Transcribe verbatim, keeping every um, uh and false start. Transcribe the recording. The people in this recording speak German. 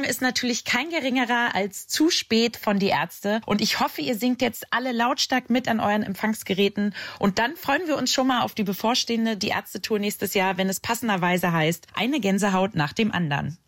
ist natürlich kein geringerer als Zu spät von Die Ärzte. Und ich hoffe, ihr singt jetzt alle lautstark mit an euren Empfangsgeräten. Und dann freuen wir uns schon mal auf die bevorstehende Die Ärzte-Tour nächstes Jahr, wenn es passenderweise heißt, eine Gänsehaut nach dem anderen.